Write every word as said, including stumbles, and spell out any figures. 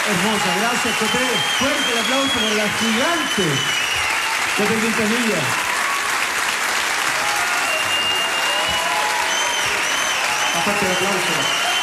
Hermosa, gracias, Coté. Fuerte el aplauso por la gigante Coté Quintanilla. Aparte el aplauso.